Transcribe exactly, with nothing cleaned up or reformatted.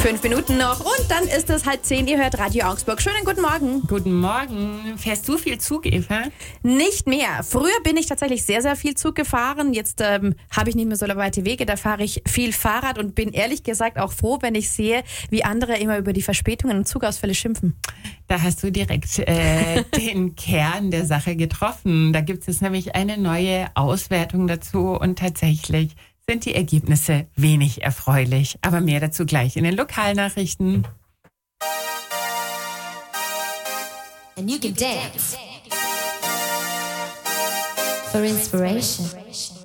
Fünf Minuten noch und dann ist es halb zehn. Ihr hört Radio Augsburg. Schönen guten Morgen. Guten Morgen. Fährst du viel Zug, Eva? Nicht mehr. Früher bin ich tatsächlich sehr, sehr viel Zug gefahren. Jetzt ähm, habe ich nicht mehr so weite Wege. Da fahre ich viel Fahrrad und bin ehrlich gesagt auch froh, wenn ich sehe, wie andere immer über die Verspätungen und Zugausfälle schimpfen. Da hast du direkt äh, den Kern der Sache getroffen. Da gibt es nämlich eine neue Auswertung dazu und tatsächlich sind die Ergebnisse wenig erfreulich. Aber mehr dazu gleich in den Lokalnachrichten. And you can dance for inspiration.